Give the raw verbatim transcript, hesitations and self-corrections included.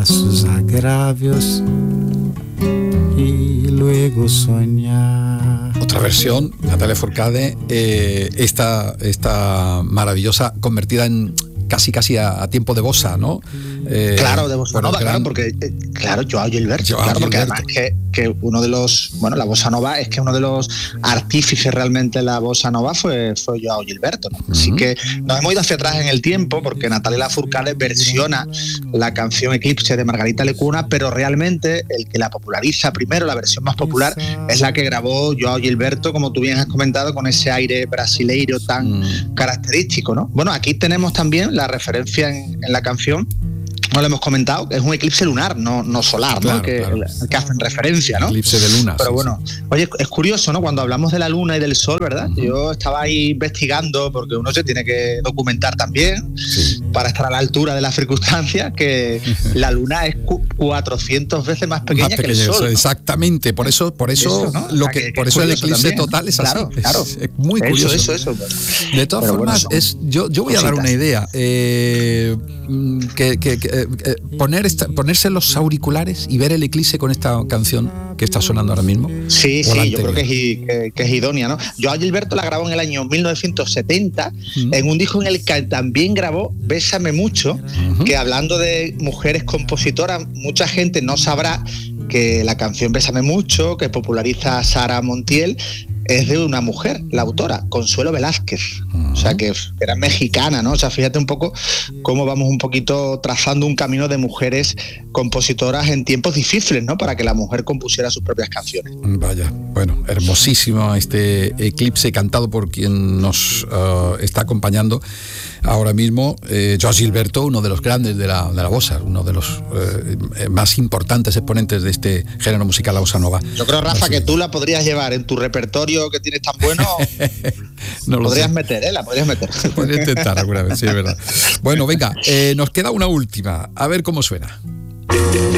sus agravios y luego soñar. Otra versión, Natalia Forcade, eh, esta, esta maravillosa, convertida en casi casi a, a tiempo de bossa, ¿no? Eh, claro, de bossa nova, gran... claro, porque eh, claro, Joao Gilberto, Joao claro, porque Gilberto. Además que, que uno de los, bueno, la bossa nova es que uno de los artífices realmente de la bossa nova fue, fue Joao Gilberto, ¿no? Uh-huh. Así que nos hemos ido hacia atrás en el tiempo porque Natalia Lafourcade versiona la canción Eclipse de Margarita Lecuna, pero realmente el que la populariza primero, la versión más popular, es la que grabó Joao Gilberto, como tú bien has comentado, con ese aire brasileiro tan uh-huh. característico, ¿no? Bueno, aquí tenemos también la referencia en, en la canción, no lo hemos comentado, es un eclipse lunar, no, no solar, claro, ¿no? Que, claro. que hacen referencia, ¿no? Eclipse de luna. Pero sí, bueno, sí. Oye, es curioso, ¿no? Cuando hablamos de la luna y del sol, ¿verdad? Uh-huh. Yo estaba ahí investigando, porque uno se tiene que documentar también, sí. para estar a la altura de las circunstancias, que la luna es cu- cuatrocientas veces más pequeña, más pequeña que el sol, ¿no? Exactamente, por eso, por eso, eso ¿no? lo o sea, que, que, por que eso el eclipse también, total es claro, así. Claro, es, es muy eso, curioso. Eso, eso, eso. De todas Pero formas, bueno, es, yo, yo voy cositas. a dar una idea. Eh, que, que, que eh, poner esta, ponerse los auriculares y ver el eclipse con esta canción que está sonando ahora mismo. Sí, sí, yo creo que es, que, que es idónea, ¿no? Joao Gilberto la grabó en el año mil novecientos setenta, uh-huh. en un disco en el que también grabó Bésame Mucho, uh-huh. que hablando de mujeres compositoras, mucha gente no sabrá que la canción Bésame Mucho, que populariza Sara Montiel, es de una mujer, la autora, Consuelo Velázquez, uh-huh. o sea que era mexicana, ¿no? O sea, fíjate un poco cómo vamos un poquito trazando un camino de mujeres compositoras en tiempos difíciles, ¿no? Para que la mujer compusiera sus propias canciones. Vaya, bueno, hermosísimo este eclipse cantado por quien nos uh, está acompañando ahora mismo, eh, Joao Gilberto, uno de los grandes de la, de la bossa, uno de los eh, más importantes exponentes de este género musical, la bossa nova. Yo creo, Rafa, Así. que tú la podrías llevar en tu repertorio que tienes tan bueno. No lo podrías sé. meter, ¿eh? La podrías meter. Podría intentar alguna vez, sí, es verdad. Bueno, venga, eh, nos queda una última, a ver cómo suena.